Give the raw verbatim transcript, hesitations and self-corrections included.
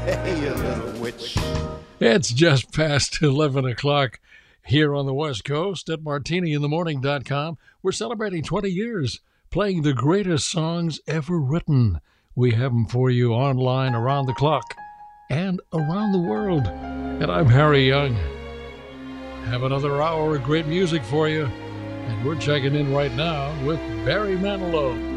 Hey, you little witch. It's just past eleven o'clock here on the West Coast at martini in the morning dot com. We're celebrating twenty years playing the greatest songs ever written. We have them for you online around the clock and around the world. And I'm Harry Young. Have another hour of great music for you. And we're checking in right now with Barry Manilow.